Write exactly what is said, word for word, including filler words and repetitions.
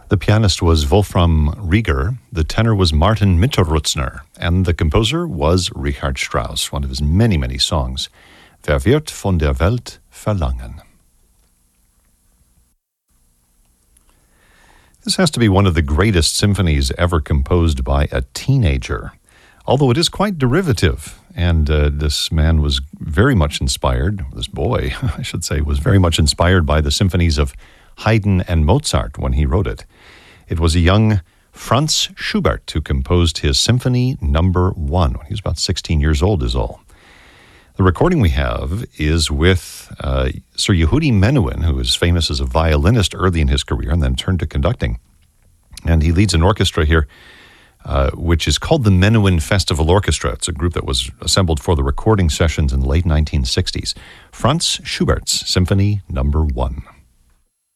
The pianist was Wolfram Rieger, the tenor was Martin Mitterrutzner, and the composer was Richard Strauss, one of his many, many songs, Wer wird von der Welt verlangen? This has to be one of the greatest symphonies ever composed by a teenager, although it is quite derivative, and uh, this man was very much inspired, this boy, I should say, was very much inspired by the symphonies of Haydn and Mozart when he wrote it. It was a young Franz Schubert who composed his Symphony Number One when he was about sixteen years old is all. The recording we have is with uh, Sir Yehudi Menuhin, who is famous as a violinist early in his career and then turned to conducting. And he leads an orchestra here, uh, which is called the Menuhin Festival Orchestra. It's a group that was assembled for the recording sessions in the late nineteen sixties. Franz Schubert's Symphony Number One.